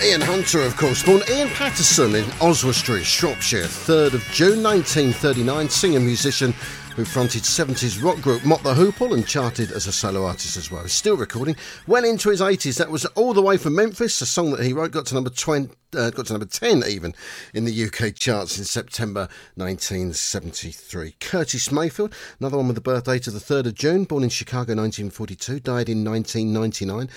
Ian Hunter, of course, born Ian Patterson in Oswestry, Shropshire, 3rd of June 1939, singer musician who fronted 70s rock group Mott the Hoople and charted as a solo artist as well. He's still recording. Well into his 80s. That was All the Way from Memphis, a song that he wrote, got to number 10 even in the UK charts in September 1973. Curtis Mayfield, another one with the birth date of the 3rd of June, born in Chicago 1942, died in 1999.